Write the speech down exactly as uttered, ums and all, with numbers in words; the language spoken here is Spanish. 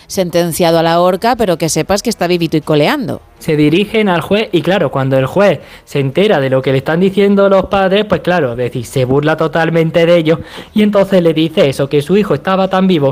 sentenciado a la horca, pero que sepas que está vivito y coleando. Se dirigen al juez y claro, cuando el juez se entera de lo que le están diciendo los padres, pues claro, es decir, se burla totalmente de ellos y entonces le dice eso, que su hijo estaba tan vivo